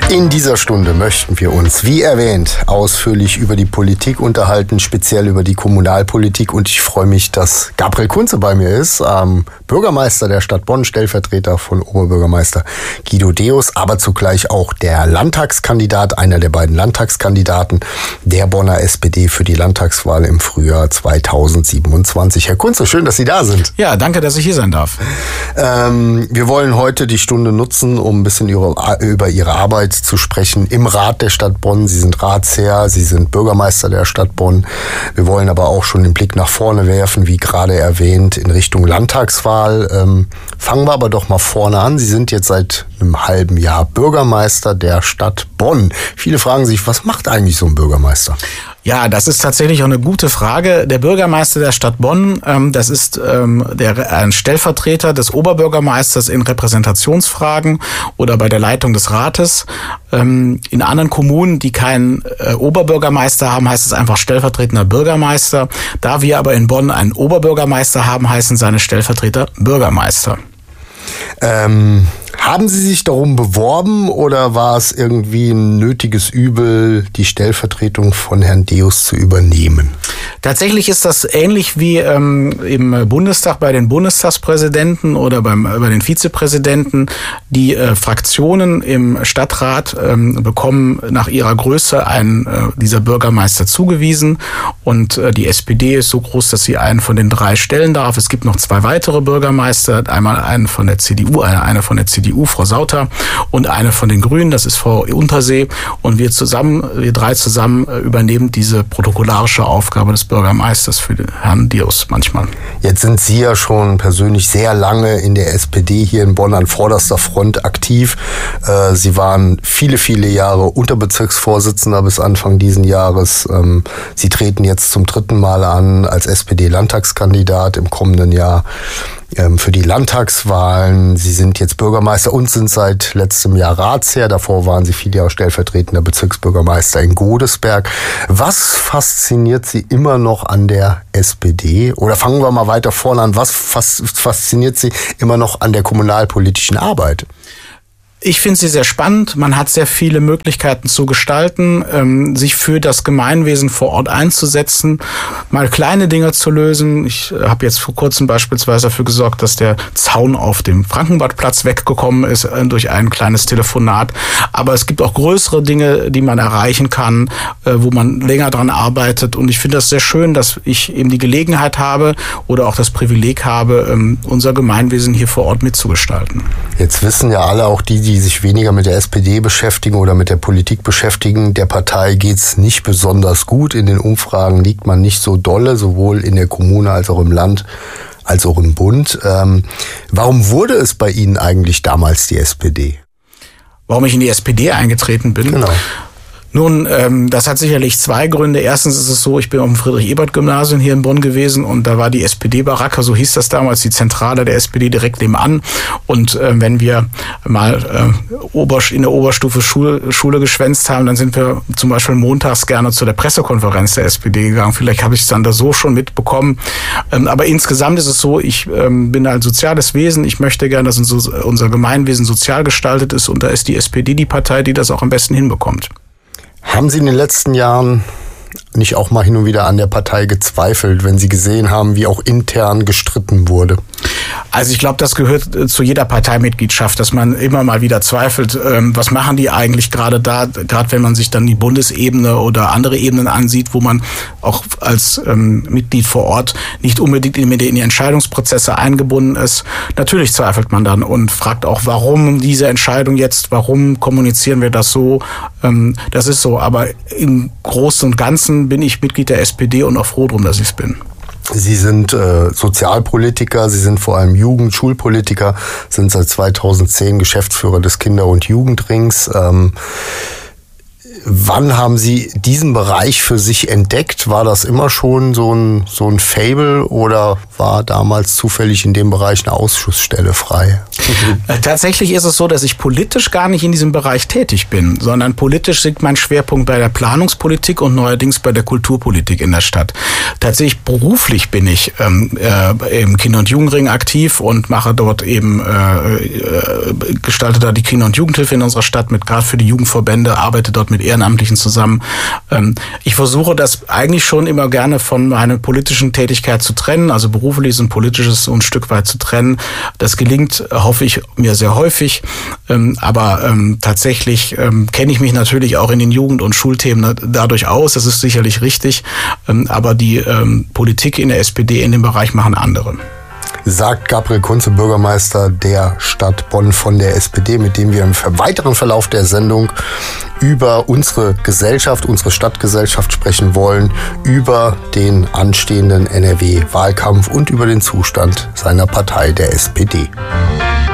In dieser Stunde möchten wir uns, wie erwähnt, ausführlich über die Politik unterhalten, speziell über die Kommunalpolitik. Und ich freue mich, dass Gabriel Kunze bei mir ist, Bürgermeister der Stadt Bonn, Stellvertreter von Oberbürgermeister Guido Deus, aber zugleich auch der Landtagskandidat, einer der beiden Landtagskandidaten der Bonner SPD für die Landtagswahl im Frühjahr 2027. Herr Kunze, schön, dass Sie da sind. Ja, danke, dass ich hier sein darf. Wir wollen heute die Stunde nutzen, um ein bisschen über Ihre Arbeit zu sprechen im Rat der Stadt Bonn. Sie sind Ratsherr, Sie sind Bürgermeister der Stadt Bonn. Wir wollen aber auch schon den Blick nach vorne werfen, wie gerade erwähnt, in Richtung Landtagswahl. Fangen wir aber doch mal vorne an. Sie sind jetzt seit einem halben Jahr Bürgermeister der Stadt Bonn. Viele fragen sich, was macht eigentlich so ein Bürgermeister? Ja, das ist tatsächlich auch eine gute Frage. Der Bürgermeister der Stadt Bonn, das ist ein Stellvertreter des Oberbürgermeisters in Repräsentationsfragen oder bei der Leitung des Rates. In anderen Kommunen, die keinen Oberbürgermeister haben, heißt es einfach stellvertretender Bürgermeister. Da wir aber in Bonn einen Oberbürgermeister haben, heißen seine Stellvertreter Bürgermeister. Haben Sie sich darum beworben oder war es irgendwie ein nötiges Übel, die Stellvertretung von Herrn Deus zu übernehmen? Tatsächlich ist das ähnlich wie im Bundestag bei den Bundestagspräsidenten oder bei den Vizepräsidenten. Die Fraktionen im Stadtrat bekommen nach ihrer Größe einen dieser Bürgermeister zugewiesen. Und die SPD ist so groß, dass sie einen von den 3 stellen darf. Es gibt noch 2 weitere Bürgermeister, einmal einen von der CDU, eine von der CDU, Frau Sauter, und eine von den Grünen, das ist Frau Untersee. Und wir 3 zusammen übernehmen diese protokollarische Aufgabe des Bürgermeisters für den Herrn Deus manchmal. Jetzt sind Sie ja schon persönlich sehr lange in der SPD hier in Bonn an vorderster Front aktiv. Sie waren viele, viele Jahre Unterbezirksvorsitzender bis Anfang diesen Jahres. Sie treten jetzt zum 3. Mal an als SPD-Landtagskandidat im kommenden Jahr für die Landtagswahlen. Sie sind jetzt Bürgermeister und sind seit letztem Jahr Ratsherr. Davor waren Sie viele Jahre stellvertretender Bezirksbürgermeister in Godesberg. Was fasziniert Sie immer noch an der SPD? Oder fangen wir mal weiter vorne an. Was fasziniert Sie immer noch an der kommunalpolitischen Arbeit? Ich finde sie sehr spannend. Man hat sehr viele Möglichkeiten zu gestalten, sich für das Gemeinwesen vor Ort einzusetzen, mal kleine Dinge zu lösen. Ich habe jetzt vor kurzem beispielsweise dafür gesorgt, dass der Zaun auf dem Frankenbadplatz weggekommen ist durch ein kleines Telefonat. Aber es gibt auch größere Dinge, die man erreichen kann, wo man länger dran arbeitet. Und ich finde das sehr schön, dass ich eben die Gelegenheit habe oder auch das Privileg habe, unser Gemeinwesen hier vor Ort mitzugestalten. Jetzt wissen ja alle, auch die sich weniger mit der SPD beschäftigen oder mit der Politik beschäftigen, der Partei geht's nicht besonders gut. In den Umfragen liegt man nicht so dolle, sowohl in der Kommune als auch im Land, als auch im Bund. Warum wurde es bei Ihnen eigentlich damals die SPD? Warum ich in die SPD eingetreten bin? Genau. Nun, das hat sicherlich 2 Gründe. Erstens ist es so, ich bin auf dem Friedrich-Ebert-Gymnasium hier in Bonn gewesen und da war die SPD-Baracke, so hieß das damals, die Zentrale der SPD direkt nebenan. Und wenn wir mal in der Oberstufe Schule geschwänzt haben, dann sind wir zum Beispiel montags gerne zu der Pressekonferenz der SPD gegangen. Vielleicht habe ich es dann da so schon mitbekommen. Aber insgesamt ist es so, ich bin ein soziales Wesen. Ich möchte gerne, dass unser Gemeinwesen sozial gestaltet ist und da ist die SPD die Partei, die das auch am besten hinbekommt. Haben Sie in den letzten Jahren nicht auch mal hin und wieder an der Partei gezweifelt, wenn Sie gesehen haben, wie auch intern gestritten wurde? Also ich glaube, das gehört zu jeder Parteimitgliedschaft, dass man immer mal wieder zweifelt, was machen die eigentlich gerade da, gerade wenn man sich dann die Bundesebene oder andere Ebenen ansieht, wo man auch als Mitglied vor Ort nicht unbedingt in die Entscheidungsprozesse eingebunden ist. Natürlich zweifelt man dann und fragt auch, warum diese Entscheidung jetzt, warum kommunizieren wir das so? Das ist so, aber im Großen und Ganzen bin ich Mitglied der SPD und auch froh drum, dass ich es bin. Sie sind Sozialpolitiker, Sie sind vor allem Schulpolitiker, sind seit 2010 Geschäftsführer des Kinder- und Jugendrings. Wann haben Sie diesen Bereich für sich entdeckt? War das immer schon so ein Faible oder war damals zufällig in dem Bereich eine Ausschussstelle frei? Tatsächlich ist es so, dass ich politisch gar nicht in diesem Bereich tätig bin, sondern politisch liegt mein Schwerpunkt bei der Planungspolitik und neuerdings bei der Kulturpolitik in der Stadt. Tatsächlich beruflich bin ich im Kinder- und Jugendring aktiv und mache dort eben, gestalte da die Kinder- und Jugendhilfe in unserer Stadt mit, gerade für die Jugendverbände, arbeite dort mit Ehrenamtlichen zusammen. Ich versuche das eigentlich schon immer gerne von meiner politischen Tätigkeit zu trennen, also berufliches und politisches so ein Stück weit zu trennen. Das gelingt, hoffe ich, mir sehr häufig, aber tatsächlich kenne ich mich natürlich auch in den Jugend- und Schulthemen dadurch aus, das ist sicherlich richtig, aber die Politik in der SPD in dem Bereich machen andere. Sagt Gabriel Kunze, Bürgermeister der Stadt Bonn von der SPD, mit dem wir im weiteren Verlauf der Sendung über unsere Gesellschaft, unsere Stadtgesellschaft sprechen wollen, über den anstehenden NRW-Wahlkampf und über den Zustand seiner Partei, der SPD.